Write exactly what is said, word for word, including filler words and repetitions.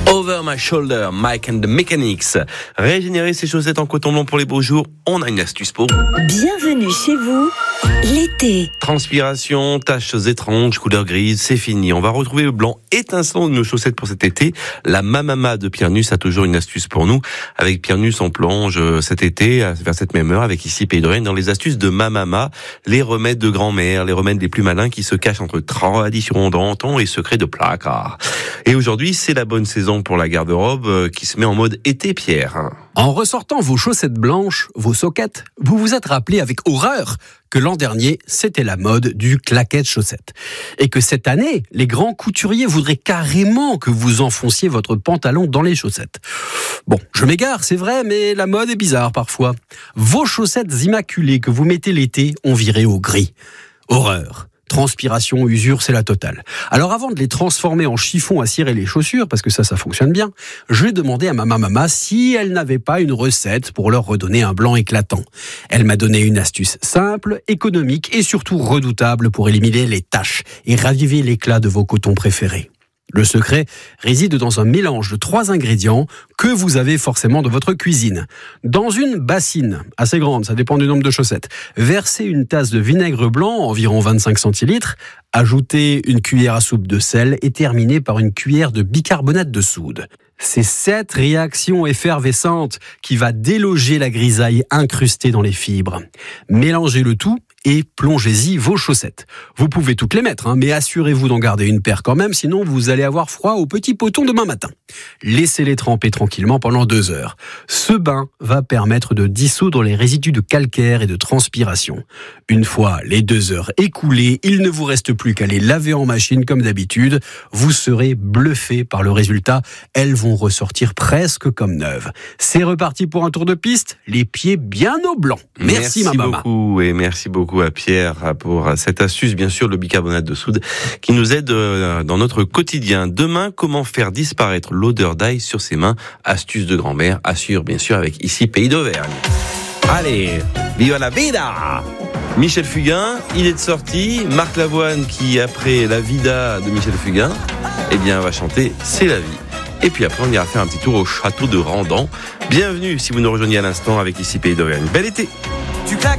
Over My Shoulder, Mike and the Mechanics. Régénérer ses chaussettes en coton blanc pour les beaux jours, on a une astuce pour vous. Bienvenue chez vous, l'été. Transpiration, taches étranges, couleur grise, c'est fini. On va retrouver le blanc étincelant de nos chaussettes pour cet été. La Mamama de Pierre Nuss a toujours une astuce pour nous. Avec Pierre Nuss, on plonge cet été, vers cette même heure, avec ici Pays de Rennes, dans les astuces de Mamama, les remèdes de grand-mère, les remèdes les plus malins qui se cachent entre traditions d'antan et secrets de placard. Et aujourd'hui, c'est la bonne saison pour la garde-robe qui se met en mode été, Pierre. En ressortant vos chaussettes blanches, vos soquettes, vous vous êtes rappelé avec horreur que l'an dernier, c'était la mode du claquette chaussette. Et que cette année, les grands couturiers voudraient carrément que vous enfonciez votre pantalon dans les chaussettes. Bon, je m'égare, c'est vrai, mais la mode est bizarre parfois. Vos chaussettes immaculées que vous mettez l'été ont viré au gris. Horreur. Transpiration, usure, c'est la totale. Alors avant de les transformer en chiffon à cirer les chaussures, parce que ça, ça fonctionne bien, je vais demander à ma maman si elle n'avait pas une recette pour leur redonner un blanc éclatant. Elle m'a donné une astuce simple, économique et surtout redoutable pour éliminer les taches et raviver l'éclat de vos cotons préférés. Le secret réside dans un mélange de trois ingrédients que vous avez forcément dans votre cuisine. Dans une bassine, assez grande, ça dépend du nombre de chaussettes, versez une tasse de vinaigre blanc, environ vingt-cinq centilitres, ajoutez une cuillère à soupe de sel et terminez par une cuillère de bicarbonate de soude. C'est cette réaction effervescente qui va déloger la grisaille incrustée dans les fibres. Mélangez le tout et plongez-y vos chaussettes. Vous pouvez toutes les mettre, hein, mais assurez-vous d'en garder une paire quand même, sinon vous allez avoir froid au petit poton demain matin. Laissez-les tremper tranquillement pendant deux heures. Ce bain va permettre de dissoudre les résidus de calcaire et de transpiration. Une fois les deux heures écoulées, il ne vous reste plus qu'à les laver en machine comme d'habitude. Vous serez bluffé par le résultat. Elles vont ressortir presque comme neuves. C'est reparti pour un tour de piste, les pieds bien au blanc. Merci, merci ma maman. beaucoup et merci beaucoup à Pierre pour cette astuce, bien sûr, le bicarbonate de soude qui nous aide dans notre quotidien. Demain, comment faire disparaître l'odeur d'ail sur ses mains? Astuce de grand-mère, assure bien sûr avec ici Pays d'Auvergne. Allez, viva la vida! Michel Fugain, il est de sortie. Marc Lavoine qui, après la vida de Michel Fugain, eh bien, va chanter C'est la vie. Et puis après, on ira faire un petit tour au château de Randan. Bienvenue si vous nous rejoignez à l'instant avec ici Pays d'Auvergne. Bel été! Tu claques